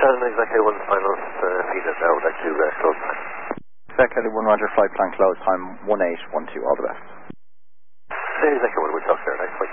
Shannon, exactly 1 final, Peter, now would like to close time. Exactly 1 Roger, flight plan close time 1812, all the best. Exactly 1, we'll talk there, nice.